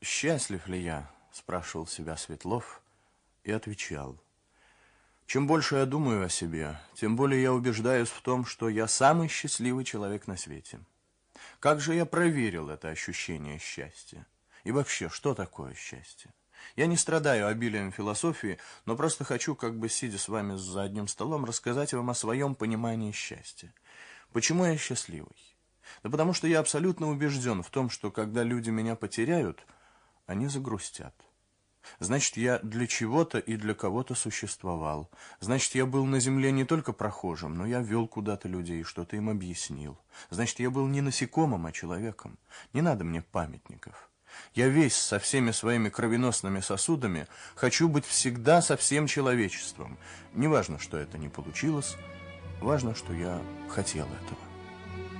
«Счастлив ли я?» – спрашивал себя Светлов и отвечал. «Чем больше я думаю о себе, тем более я убеждаюсь в том, что я самый счастливый человек на свете. Как же я проверил это ощущение счастья? И вообще, что такое счастье? Я не страдаю обилием философии, но просто хочу, как бы сидя с вами за одним столом, рассказать вам о своем понимании счастья. Почему я счастливый? Да потому что я абсолютно убежден в том, что когда люди меня потеряют, они загрустят. Значит, я для чего-то и для кого-то существовал. Значит, я был на земле не только прохожим, но я вел куда-то людей, что-то им объяснил. Значит, я был не насекомым, а человеком. Не надо мне памятников. Я весь со всеми своими кровеносными сосудами хочу быть всегда со всем человечеством. Не важно, что это не получилось, важно, что я хотел этого.